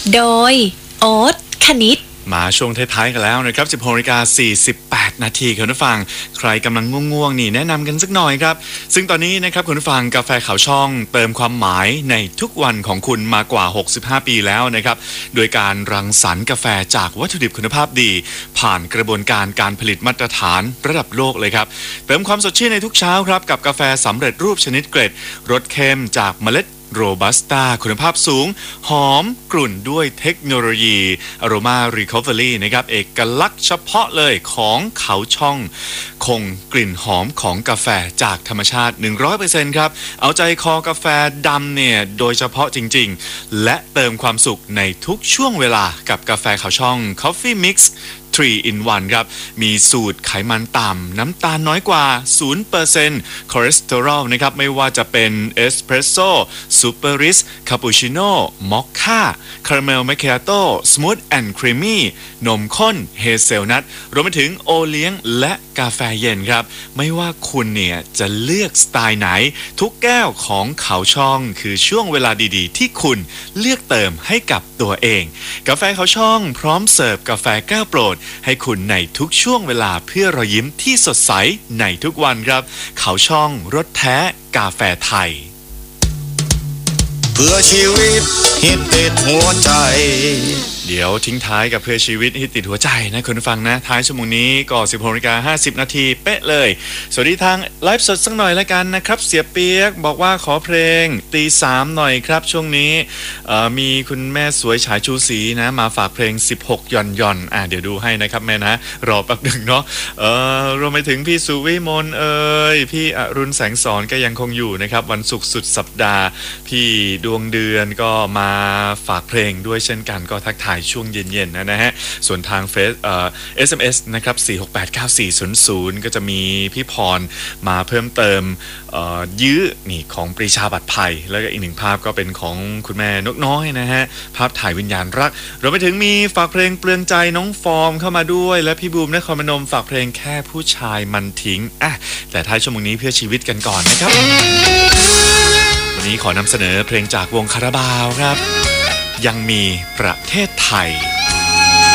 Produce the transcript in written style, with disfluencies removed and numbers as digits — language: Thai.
โดยโอ๊ตคณิตมาช่วงท้ายๆกันแล้วนะครับ 16:48 นาทีคุณผู้ฟังใครกำลังง่วงๆนี่แนะนำกันสักหน่อยครับซึ่งตอนนี้นะครับคุณผู้ฟังกาแฟขาวช่องเติมความหมายในทุกวันของคุณมากว่า65 ปีแล้วนะครับโดยการรังสรรค์กาแฟจากวัตถุดิบคุณภาพดีผ่านกระบวนการผลิตมาตรฐานระดับโลกเลยครับเติมความสดชื่นในทุกเช้าครับกับกาแฟสำเร็จรูปชนิดเกรดรสเข้มจากเมล็ดโรบัสต้าคุณภาพสูงหอมกลุ่นด้วยเทคโนโลยี Aroma Recovery นะครับเอกลักษณ์เฉพาะเลยของเขาช่องคงกลิ่นหอมของกาแฟจากธรรมชาติ 100% ครับเอาใจคอกาแฟดำเนี่ยโดยเฉพาะจริงๆและเติมความสุขในทุกช่วงเวลากับกาแฟเขาช่อง Coffee Mix 3 in 1 ครับมีสูตรไขมันต่ำน้ำตาลน้อยกว่า 0% คอเลสเตอรอลนะครับไม่ว่าจะเป็นเอสเพรสโซ่ซูเปอร์ริสคาปูชิโน่มอคค่าคาราเมลแมคคิอาโต้สมูทแอนด์ครีมมี่นมข้นเฮเซลนัทรวมไปถึงโอเลี้ยงและกาแฟเย็นครับไม่ว่าคุณเนี่ยจะเลือกสไตล์ไหนทุกแก้วของเขาช่องคือช่วงเวลาดีๆที่คุณเลือกเติมให้กับตัวเองกาแฟเขาช่องพร้อมเสิร์ฟกาแฟแก้วโปรดให้คุณในทุกช่วงเวลาเพื่อรอยยิ้มที่สดใสในทุกวันครับเขาช่องรสแท้กาแฟไทยเพื่อชีวิตฮิตติดหัวใจเดี๋ยวทิ้งท้ายกับเพื่อชีวิตฮิตติดหัวใจนะคุณผู้ฟังนะท้ายชั่วโมงนี้ก็ 16:50 นาทีเป๊ะเลยสวัสดีทางไลฟ์สดสักหน่อยละกันนะครับเสียเปียกบอกว่าขอเพลงตีสามหน่อยครับช่วงนี้มีคุณแม่สวยฉายชูศรีนะมาฝากเพลง16หย่อนเดี๋ยวดูให้นะครับแม่นะรอแป๊บหนึ่งเนาะรวมไปถึงพี่สุวิมลพี่อรุณแสงสอนก็ยังคงอยู่นะครับวันศุกร์สุดสัปดาห์พี่ดวงเดือนก็มาฝากเพลงด้วยเช่นกันก็ทักทายช่วงเย็นๆนะฮะส่วนทางSMS นะครับ4689400ก็จะมีพี่พรมาเพิ่มเติมยื้อนี่ของปรีชาบัตรไผ่แล้วก็อีกหนึ่งภาพก็เป็นของคุณแม่นกน้อยนะฮะภาพถ่ายวิญญาณรักรวมไปถึงมีฝากเพลงเปลืองใจน้องฟอร์มเข้ามาด้วยและพี่บูมนครพนมฝากเพลงแค่ผู้ชายมันทิ้งแต่ท้ายชั่วโมงนี้เพื่อชีวิตกันก่อนนะครับวันนี้ขอนำเสนอเพลงจากวงคาราบาวครับยังมีประเทศไทย